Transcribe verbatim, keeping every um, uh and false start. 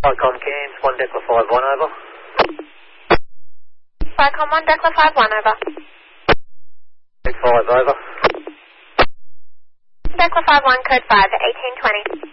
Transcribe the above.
Icon Cairns, one Decla five one over. Icon one Decla five one over. Code five over. Decla five one, code five, eighteen twenty.